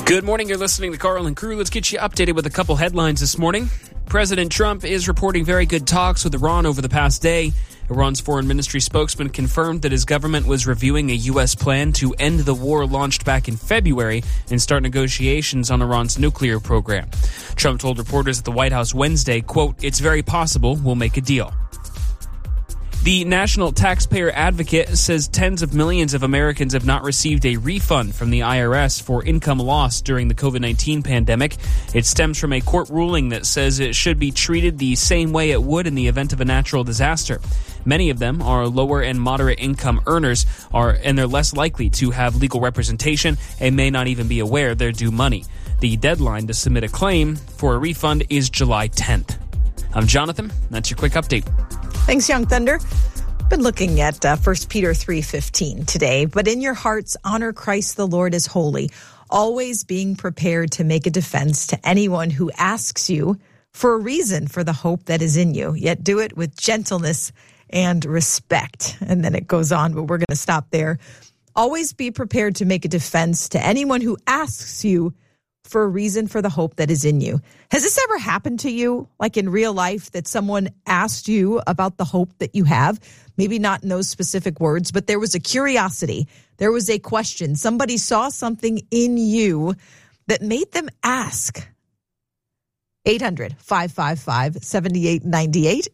Good morning. You're listening to Carl and Crew. Let's get you updated with a couple headlines this morning. President Trump is reporting very good talks with Iran over the past day. Iran's foreign ministry spokesman confirmed that his government was reviewing a U.S. plan to end the war launched back in February and start negotiations on Iran's nuclear program. Trump told reporters at the White House Wednesday, quote, "It's very possible we'll make a deal." The National Taxpayer Advocate says tens of millions of Americans have not received a refund from the IRS for income lost during the COVID-19 pandemic. It stems from a court ruling that says it should be treated the same way it would in the event of a natural disaster. Many of them are lower and moderate income earners, and they're less likely to have legal representation and may not even be aware they're due money. The deadline to submit a claim for a refund is July 10th. I'm Jonathan. That's your quick update. Thanks, Young Thunder. Been looking at 1 Peter 3:15 today. But in your hearts, honor Christ the Lord as holy, always being prepared to make a defense to anyone who asks you for a reason for the hope that is in you, yet do it with gentleness and respect. And then it goes on, but we're going to stop there. Always be prepared to make a defense to anyone who asks you for a reason for the hope that is in you. Has this ever happened to you, like in real life, that someone asked you about the hope that you have? Maybe not in those specific words, but there was a curiosity. There was a question. Somebody saw something in you that made them ask. 800-555-7898.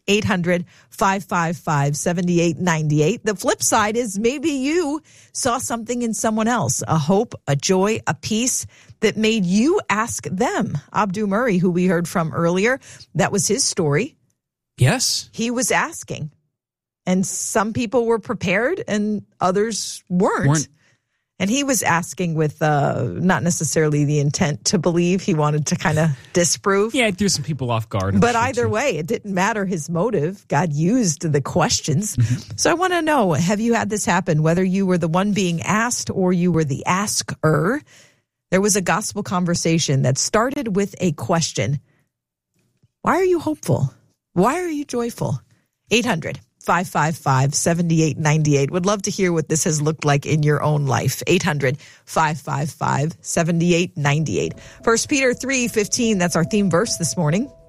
800-555-7898. The flip side is maybe you saw something in someone else, a hope, a joy, a peace that made you ask them. Abdu Murray, who we heard from earlier, that was his story. Yes. He was asking. And some people were prepared and others weren't. And he was asking with not necessarily the intent to believe. He wanted to kind of disprove. Yeah, it threw some people off guard. But either way, it didn't matter his motive. God used the questions. Mm-hmm. So I want to know, have you had this happen, whether you were the one being asked or you were the asker? There was a gospel conversation that started with a question. Why are you hopeful? Why are you joyful? 800-555-7898. Would love to hear what this has looked like in your own life. 800-555-7898. 1 Peter 3:15, that's our theme verse this morning.